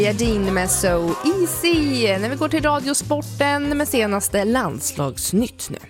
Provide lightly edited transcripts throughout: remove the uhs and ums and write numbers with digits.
Jardin med So Easy när vi går till Radiosporten med senaste landslagsnytt nu.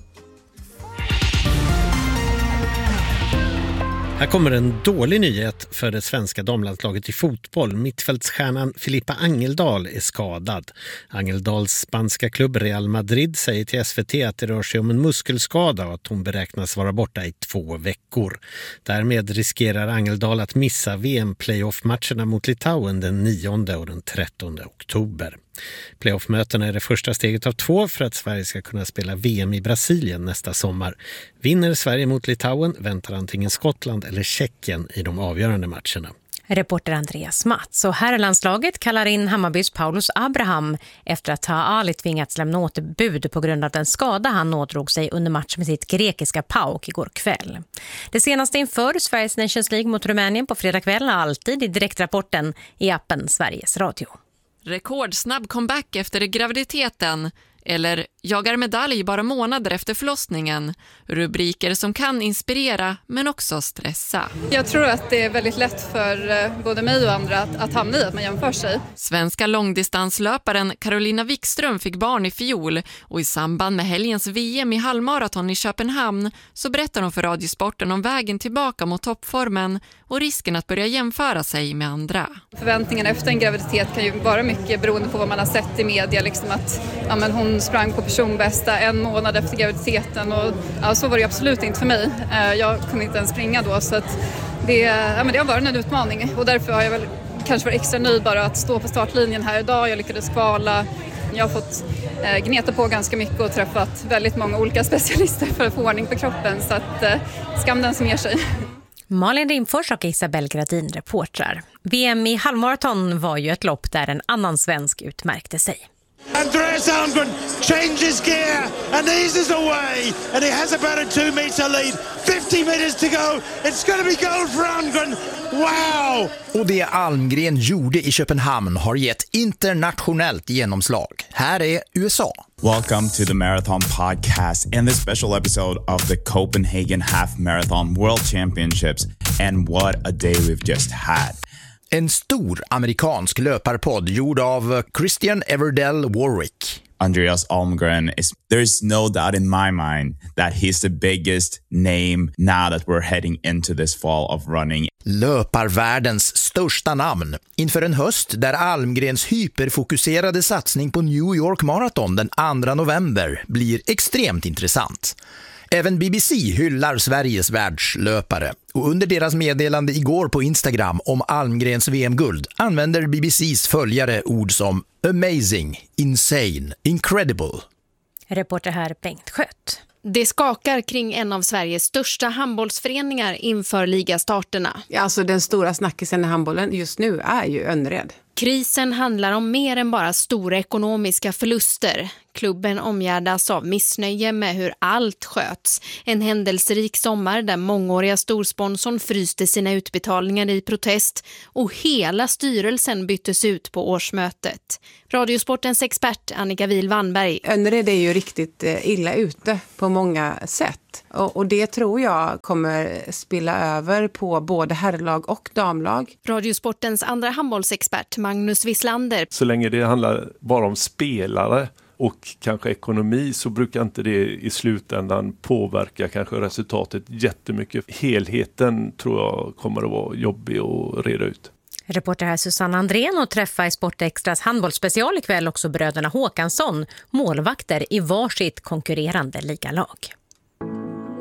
Här kommer en dålig nyhet för det svenska damlandslaget i fotboll. Mittfältsstjärnan Filippa Angeldal är skadad. Angeldals spanska klubb Real Madrid säger till SVT att det rör sig om en muskelskada och att hon beräknas vara borta i 2 veckor. Därmed riskerar Angeldal att missa VM-playoff-matcherna mot Litauen den 9 och den 13 oktober. Playoff-mötena är det första steget av 2 för att Sverige ska kunna spela VM i Brasilien nästa sommar. Vinner Sverige mot Litauen väntar antingen Skottland eller Tjeckien i de avgörande matcherna. Reporter Andreas Mats. Och herrlandslaget kallar in Hammarbys Paulus Abraham efter att Ali tvingats lämna återbud på grund av den skada han ådrog sig under match med sitt grekiska PAOK igår kväll. Det senaste inför Sveriges Nations League mot Rumänien på fredag kväll, alltid i direktrapporten i appen Sveriges Radio. Rekordsnabb comeback efter graviditeten eller jagar medalj bara månader efter förlossningen. Rubriker som kan inspirera men också stressa. Jag tror att det är väldigt lätt för både mig och andra att hamna i att man jämför sig. Svenska långdistanslöparen Carolina Wikström fick barn i fjol och i samband med helgens VM i halvmaraton i Köpenhamn så berättar hon för Radiosporten om vägen tillbaka mot toppformen och risken att börja jämföra sig med andra. Förväntningarna efter en graviditet kan ju vara mycket beroende på vad man har sett i media. Liksom att hon sprang på personbästa 1 månad efter graviditeten och så var det absolut inte för mig. Jag kunde inte ens springa då så att det har varit en utmaning och därför har jag väl kanske varit extra nöjd bara att stå på startlinjen här idag. Jag lyckades kvala. Jag har fått gneta på ganska mycket och träffat väldigt många olika specialister för att få ordning på kroppen så att skam den som ger sig. Malin Rimfors och Isabel Gradin reportrar. VM i halvmaraton var ju ett lopp där en annan svensk utmärkte sig. Andreas Almgren changes gear and eases away and he has about a 2 meter lead. 50 meters to go. It's going to be gold for Almgren. Wow! Och det Almgren gjorde i Köpenhamn har gett internationellt genomslag. Här är USA. Welcome to the Marathon Podcast and this special episode of the Copenhagen Half Marathon World Championships. And what a day we've just had. En stor amerikansk löparpodd gjord av Christian Everdell Warwick. Andreas Almgren there is no doubt in my mind that he's the biggest name now that we're heading into this fall of running. Löparvärldens största namn inför en höst där Almgrens hyperfokuserade satsning på New York Marathon den 2 november blir extremt intressant. Även BBC hyllar Sveriges världslöpare och under deras meddelande igår på Instagram om Almgrens VM-guld använder BBCs följare ord som amazing, insane, incredible. Reporter här Bengt Skött. Det skakar kring en av Sveriges största handbollsföreningar inför ligastarterna. Alltså den stora snackisen i handbollen just nu är ju Önnered. Krisen handlar om mer än bara stora ekonomiska förluster. Klubben omgärdas av missnöje med hur allt sköts. En händelserik sommar där mångåriga storsponsorn fryste sina utbetalningar i protest och hela styrelsen byttes ut på årsmötet. Radiosportens expert Annika Wihl-Wannberg. Önnered är ju riktigt illa ute på många sätt. Och det tror jag kommer spilla över på både herrlag och damlag. Radiosportens andra handbollsexpert Magnus Wislander. Så länge det handlar bara om spelare och kanske ekonomi så brukar inte det i slutändan påverka kanske resultatet jättemycket. Helheten tror jag kommer att vara jobbig att reda ut. Reporter här Susanne Andrén och träffa i Sportextras handbollsspecial ikväll också bröderna Håkansson, målvakter i varsitt konkurrerande ligalag.